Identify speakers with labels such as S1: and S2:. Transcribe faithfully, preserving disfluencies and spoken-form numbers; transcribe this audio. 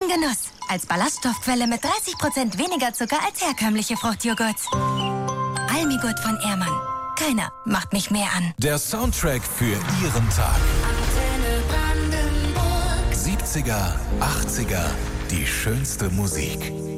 S1: purem Genuss. Als Ballaststoffquelle mit dreißig Prozent weniger Zucker als herkömmliche Fruchtjoghurt. Almigurt von Ehrmann. Keiner macht mich mehr an.
S2: Der Soundtrack für Ihren Tag. siebziger, achtziger, die schönste Musik.